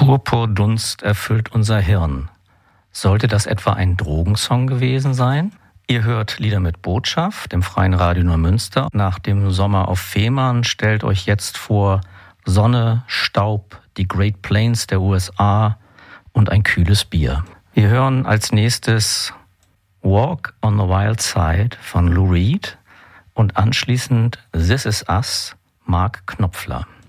Purpurdunst erfüllt unser Hirn. Sollte das etwa ein Drogensong gewesen sein? Ihr hört Lieder mit Botschaft im Freien Radio Neumünster. Nach dem Sommer auf Fehmarn stellt euch jetzt vor Sonne, Staub, die Great Plains der USA und ein kühles Bier. Wir hören als nächstes Walk on the Wild Side von Lou Reed und anschließend This Is Us, Mark Knopfler.